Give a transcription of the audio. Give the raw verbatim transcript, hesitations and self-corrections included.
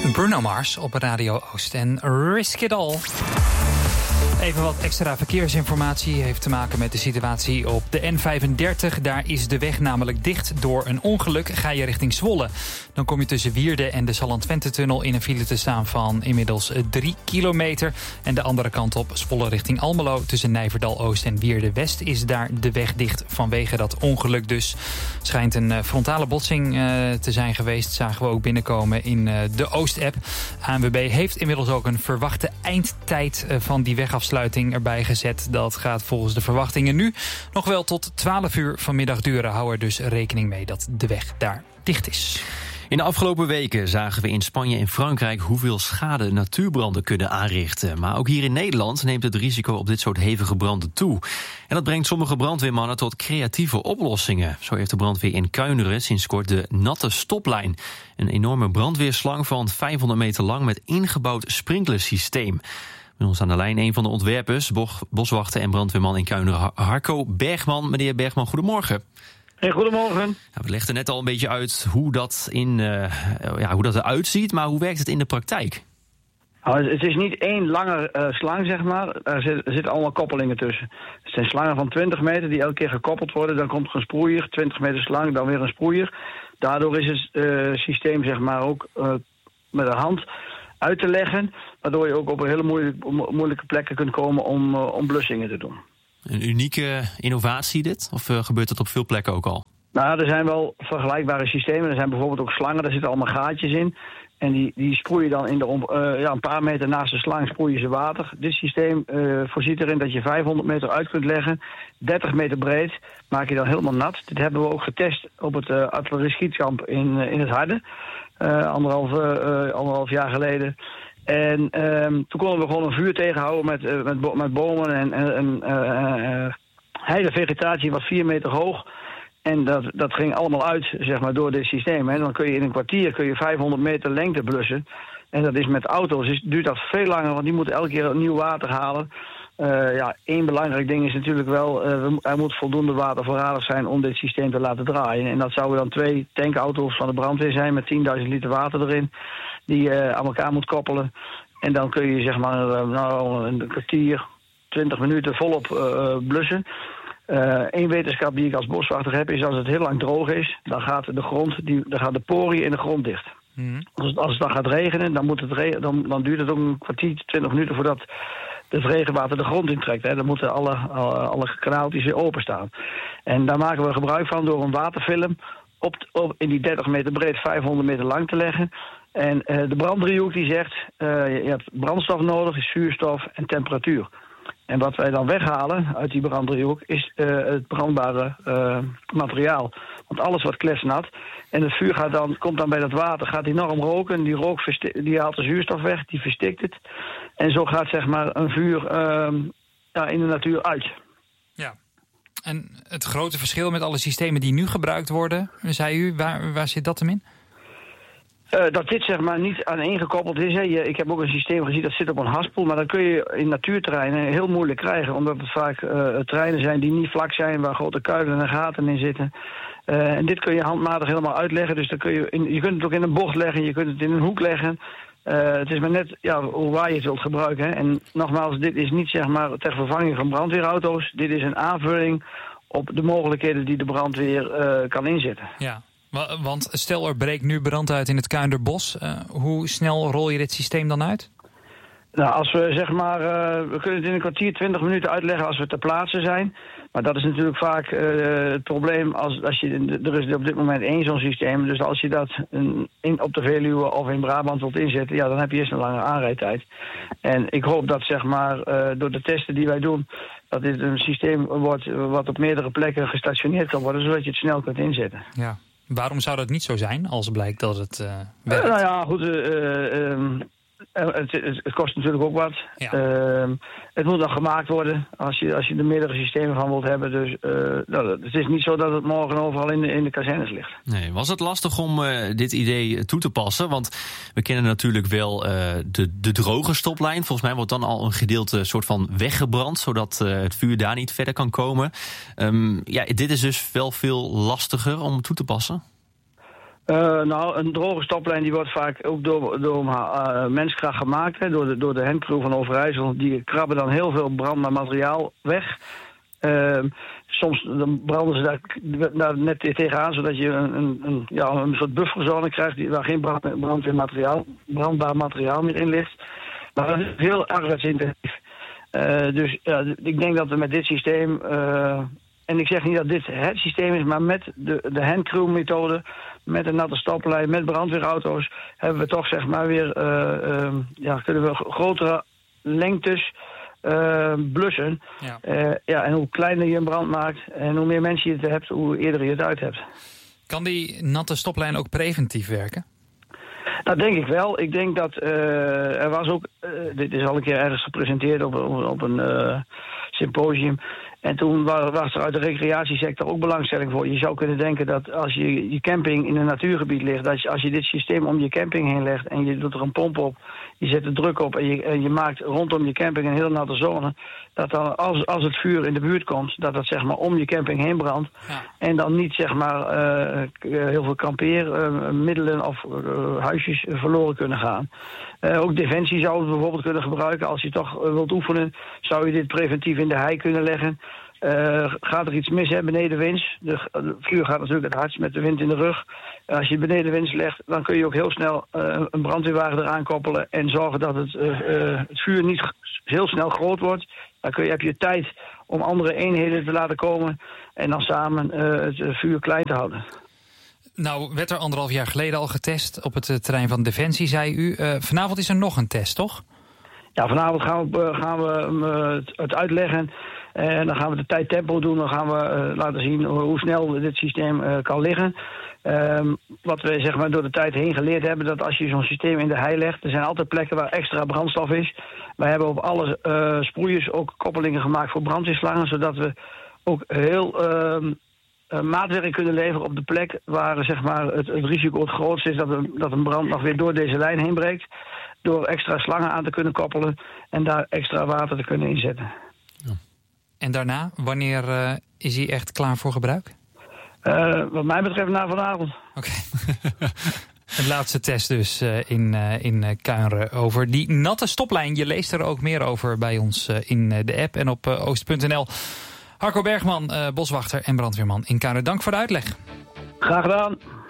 Bruno Mars op Radio Oost en Risk It All. Even wat extra verkeersinformatie heeft te maken met de situatie op de N vijfendertig. Daar is de weg namelijk dicht door een ongeluk. Ga je richting Zwolle. Dan kom je tussen Wierde en de Salland-Twente-tunnel in een file te staan van inmiddels drie kilometer. En de andere kant op, Zwolle richting Almelo. Tussen Nijverdal-Oost en Wierde-West is daar de weg dicht vanwege dat ongeluk. Dus schijnt een frontale botsing uh, te zijn geweest. Zagen we ook binnenkomen in uh, de Oost-app. A N W B heeft inmiddels ook een verwachte eindtijd uh, van die wegafsluiting erbij gezet. Dat gaat volgens de verwachtingen nu nog wel tot twaalf uur vanmiddag duren. Hou er dus rekening mee dat de weg daar dicht is. In de afgelopen weken zagen we in Spanje en Frankrijk hoeveel schade natuurbranden kunnen aanrichten. Maar ook hier in Nederland neemt het risico op dit soort hevige branden toe. En dat brengt sommige brandweermannen tot creatieve oplossingen. Zo heeft de brandweer in Kuinderen sinds kort de natte stoplijn. Een enorme brandweerslang van vijfhonderd meter lang met ingebouwd sprinklersysteem. Met ons aan de lijn een van de ontwerpers, boswachter en brandweerman in Kuinderen, Harco Bergman. Meneer Bergman, goedemorgen. Hey, goedemorgen. Nou, we legden net al een beetje uit hoe dat, in, uh, ja, hoe dat eruit ziet, maar hoe werkt het in de praktijk? Nou, het is niet één lange uh, slang, zeg maar. Er, zit, er zitten allemaal koppelingen tussen. Het zijn slangen van twintig meter die elke keer gekoppeld worden. Dan komt er een sproeier, twintig meter slang, dan weer een sproeier. Daardoor is het uh, systeem, zeg maar, ook uh, met de hand uit te leggen, waardoor je ook op hele moeilijke, moeilijke plekken kunt komen om, uh, om blussingen te doen. Een unieke innovatie dit? Of uh, gebeurt dat op veel plekken ook al? Nou, er zijn wel vergelijkbare systemen. Er zijn bijvoorbeeld ook slangen, daar zitten allemaal gaatjes in. En die, die sproeien dan in de, uh, ja, een paar meter naast de slang sproeien ze water. Dit systeem uh, voorziet erin dat je vijfhonderd meter uit kunt leggen. dertig meter breed maak je dan helemaal nat. Dit hebben we ook getest op het uh, artillerie-schietkamp in, uh, in het Harde. Uh, anderhalf, uh, anderhalf jaar geleden. En um, toen konden we gewoon een vuur tegenhouden met, uh, met, bo- met bomen en, en uh, uh, hele vegetatie was vier meter hoog. En dat, dat ging allemaal uit, zeg maar, door dit systeem. En dan kun je in een kwartier kun je vijfhonderd meter lengte blussen. En dat is met auto's, is, duurt dat veel langer, want die moeten elke keer nieuw water halen. Uh, ja, één belangrijk ding is natuurlijk wel, uh, er moet voldoende water voorradig zijn om dit systeem te laten draaien. En dat zouden dan twee tankauto's van de brandweer zijn met tienduizend liter water erin, die je uh, aan elkaar moet koppelen. En dan kun je, zeg maar, uh, nou, een kwartier, twintig minuten volop uh, blussen. Eén uh, wetenschap die ik als boswachter heb is als het heel lang droog is, dan gaat de grond, die, dan gaat de poriën in de grond dicht. Mm. Als, als het dan gaat regenen, dan, moet het re- dan, dan duurt het ook een kwartier, twintig minuten voordat het regenwater de grond intrekt. Hè. Dan moeten alle, alle, alle kanaaltjes weer openstaan. En daar maken we gebruik van door een waterfilm op, op, in die dertig meter breed, vijfhonderd meter lang te leggen. En uh, de branddriehoek die zegt, uh, je hebt brandstof nodig, is zuurstof en temperatuur. En wat wij dan weghalen uit die branddriehoek is uh, het brandbare uh, materiaal. Want alles wordt kletsnat. En het vuur gaat dan, komt dan bij dat water, gaat enorm roken. Die rook versti- die haalt de zuurstof weg, die verstikt het. En zo gaat, zeg maar, een vuur uh, ja, in de natuur uit. Ja. En het grote verschil met alle systemen die nu gebruikt worden, zei u, waar, waar zit dat hem in? Uh, dat dit, zeg maar, niet aaneengekoppeld is. Hè. Je, ik heb ook een systeem gezien dat zit op een haspel, maar dat kun je in natuurterreinen heel moeilijk krijgen, omdat het vaak uh, terreinen zijn die niet vlak zijn, waar grote kuilen en gaten in zitten. Uh, en dit kun je handmatig helemaal uitleggen. Dus dan kun je, in, je kunt het ook in een bocht leggen, je kunt het in een hoek leggen. Uh, het is maar net, ja, hoe waar je het wilt gebruiken. Hè. En nogmaals, dit is niet, zeg maar, ter vervanging van brandweerauto's. Dit is een aanvulling op de mogelijkheden die de brandweer uh, kan inzetten. Ja. Want stel er breekt nu brand uit in het Kuinderbos. Uh, hoe snel rol je dit systeem dan uit? Nou, als we, zeg maar, uh, we kunnen het in een kwartier, twintig minuten uitleggen als we ter plaatse zijn. Maar dat is natuurlijk vaak uh, het probleem als, als je, er is op dit moment één zo'n systeem. Dus als je dat in, op de Veluwe of in Brabant wilt inzetten, ja, dan heb je eerst een lange aanrijdtijd. En ik hoop dat, zeg maar, uh, door de testen die wij doen, dat dit een systeem wordt wat op meerdere plekken gestationeerd kan worden, zodat je het snel kunt inzetten. Ja. Waarom zou dat niet zo zijn, als blijkt dat het uh, werkt? Uh, nou ja, goed, uh, uh, um, het, het, het kost natuurlijk ook wat. Ja. Uh, het moet nog gemaakt worden als je, als je er meerdere systemen van wilt hebben. Dus uh, nou, het is niet zo dat het morgen overal in de, in de kazernes ligt. Nee, was het lastig om uh, dit idee toe te passen? Want we kennen natuurlijk wel uh, de, de droge stoplijn. Volgens mij wordt dan al een gedeelte soort van weggebrand, zodat uh, het vuur daar niet verder kan komen. Um, ja, dit is dus wel veel lastiger om toe te passen. Uh, nou, een droge stoplijn die wordt vaak ook door, door uh, menskracht gemaakt. Hè, door de, door de handcrew van Overijssel. Die krabben dan heel veel brandbaar materiaal weg. Uh, soms dan branden ze daar, daar net tegenaan, zodat je een, een, een, ja, een soort bufferzone krijgt die, waar geen brand, brandweermateriaal, brandbaar materiaal meer in ligt. Maar dat is heel arbeidsintensief. Uh, dus ja, ik denk dat we met dit systeem... Uh, en ik zeg niet dat dit het systeem is, maar met de, de handcrew-methode, met een natte stoplijn, met brandweerauto's, hebben we toch zeg maar weer, uh, uh, ja, kunnen we grotere lengtes uh, blussen. Ja. Uh, ja, en hoe kleiner je een brand maakt en hoe meer mensen je het hebt, hoe eerder je het uit hebt. Kan die natte stoplijn ook preventief werken? Dat denk ik wel. Ik denk dat uh, er was ook, uh, dit is al een keer ergens gepresenteerd op, op, op een uh, symposium. En toen was er uit de recreatiesector ook belangstelling voor. Je zou kunnen denken dat als je je camping in een natuurgebied ligt, dat je, als je dit systeem om je camping heen legt en je doet er een pomp op, je zet er druk op en je, en je maakt rondom je camping een heel natte zone, dat dan als, als het vuur in de buurt komt, dat dat zeg maar om je camping heen brandt. Ja. En dan niet zeg maar uh, heel veel kampeermiddelen uh, of uh, huisjes verloren kunnen gaan. Uh, ook Defensie zou het bijvoorbeeld kunnen gebruiken. Als je toch uh, wilt oefenen, zou je dit preventief in de hei kunnen leggen. Uh, gaat er iets mis, hè, benedenwinds. De, de vuur gaat natuurlijk het hardst met de wind in de rug. Uh, als je benedenwinds legt, dan kun je ook heel snel uh, een brandweerwagen eraan koppelen en zorgen dat het, uh, uh, het vuur niet heel snel groot wordt. Dan kun je, heb je tijd om andere eenheden te laten komen en dan samen uh, het uh, vuur klein te houden. Nou, werd er anderhalf jaar geleden al getest op het uh, terrein van Defensie, zei u. Uh, vanavond is er nog een test, toch? Ja, vanavond gaan we, uh, gaan we uh, het uitleggen. En dan gaan we de tijd tempo doen. Dan gaan we uh, laten zien hoe snel dit systeem uh, kan liggen. Um, wat we zeg maar door de tijd heen geleerd hebben, dat als je zo'n systeem in de hei legt, er zijn altijd plekken waar extra brandstof is. Wij hebben op alle uh, sproeiers ook koppelingen gemaakt voor brandweerslangen, zodat we ook heel uh, uh, maatwerk kunnen leveren op de plek waar zeg maar, het, het risico het grootst is dat een, dat een brand nog weer door deze lijn heen breekt. Door extra slangen aan te kunnen koppelen en daar extra water te kunnen inzetten. Ja. En daarna, wanneer uh, is hij echt klaar voor gebruik? Uh, wat mij betreft na vanavond. Oké. Okay. Een laatste test dus uh, in, uh, in uh, Kuinre over die natte stoplijn. Je leest er ook meer over bij ons uh, in uh, de app en op uh, oost punt n l. Harco Bergman, uh, boswachter en brandweerman in Kuinre. Dank voor de uitleg. Graag gedaan.